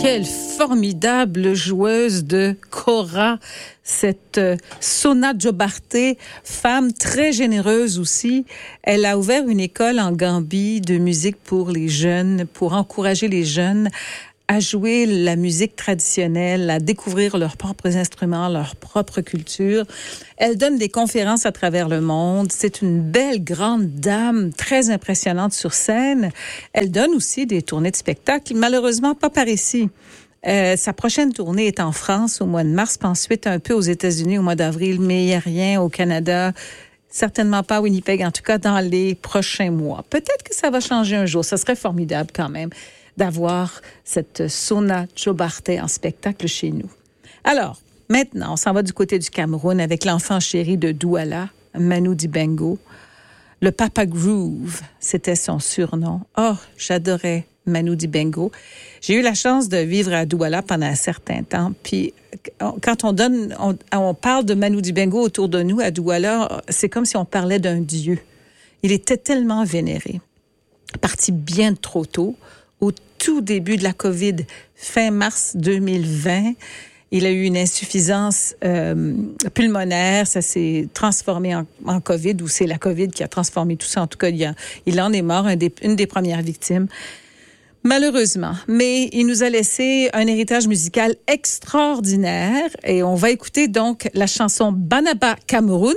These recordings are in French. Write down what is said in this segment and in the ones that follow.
quelle formidable joueuse de kora, cette Sona Jobarteh, femme très généreuse aussi. Elle a ouvert une école en Gambie de musique pour les jeunes, pour encourager les jeunes à jouer la musique traditionnelle, à découvrir leurs propres instruments, leur propre culture. Elle donne des conférences à travers le monde. C'est une belle grande dame, très impressionnante sur scène. Elle donne aussi des tournées de spectacles, malheureusement pas par ici. Sa prochaine tournée est en France au mois de mars, puis ensuite un peu aux États-Unis au mois d'avril, mais il n'y a rien au Canada. Certainement pas à Winnipeg, en tout cas dans les prochains mois. Peut-être que ça va changer un jour. Ça serait formidable quand même d'avoir cette Sona Jobarteh en spectacle chez nous. Alors, maintenant, on s'en va du côté du Cameroun avec l'enfant chéri de Douala, Manu Dibango. Le Papa Groove, c'était son surnom. Oh, j'adorais Manu Dibango. J'ai eu la chance de vivre à Douala pendant un certain temps. Puis, quand on parle de Manu Dibango autour de nous à Douala, c'est comme si on parlait d'un dieu. Il était tellement vénéré. Parti bien trop tôt, au tout début de la COVID, fin mars 2020. Il a eu une insuffisance pulmonaire. Ça s'est transformé en COVID, ou c'est la COVID qui a transformé tout ça. En tout cas, il en est mort, une des premières victimes. Malheureusement. Mais il nous a laissé un héritage musical extraordinaire. Et on va écouter donc la chanson Banaba Cameroun.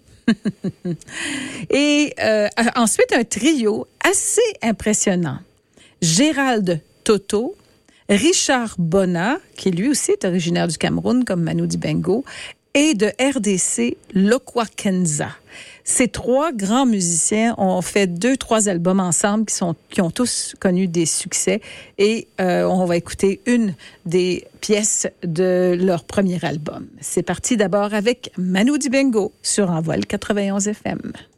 Et ensuite, un trio assez impressionnant. Gérald Toto, Richard Bona, qui lui aussi est originaire du Cameroun, comme Manu Dibango, et de RDC, Lokwa Kenza. Ces trois grands musiciens ont fait 2-3 albums ensemble qui ont tous connu des succès. Et on va écouter une des pièces de leur premier album. C'est parti d'abord avec Manu Dibango sur Envol 91 FM.